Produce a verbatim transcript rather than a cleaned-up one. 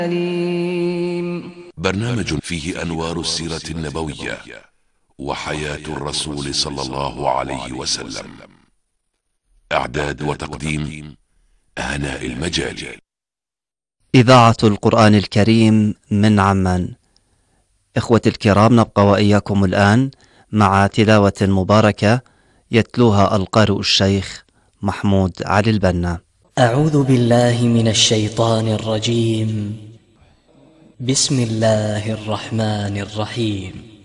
أليم. برنامج فيه أنوار السيرة النبوية وحياة الرسول صلى الله عليه وسلم. إعداد وتقديم هناء المجالي. إذاعة القرآن الكريم من عمان. إخوة الكرام، نبقى وإياكم الآن مع تلاوة مباركة يتلوها القارئ الشيخ محمود علي البنا. أعوذ بالله من الشيطان الرجيم. بسم الله الرحمن الرحيم.